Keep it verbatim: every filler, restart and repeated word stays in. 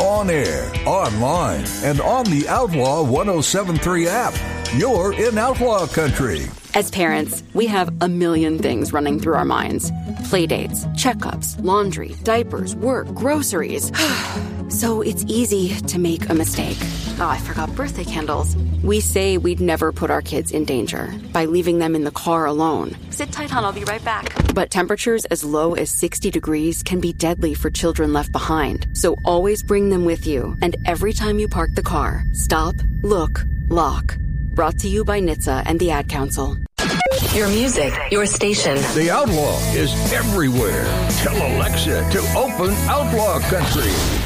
on air, online, and on the Outlaw one oh seven point three app. You're in Outlaw Country. As parents, we have a million things running through our minds. Playdates, checkups, laundry, diapers, work, groceries. So it's easy to make a mistake. Oh, I forgot birthday candles. We say we'd never put our kids in danger by leaving them in the car alone. Sit tight, hon, I'll be right back. But temperatures as low as sixty degrees can be deadly for children left behind. So always bring them with you. And every time you park the car, stop, look, lock. Brought to you by N H T S A and the Ad Council. Your music, your station. The Outlaw is everywhere. Tell Alexa to open Outlaw Country.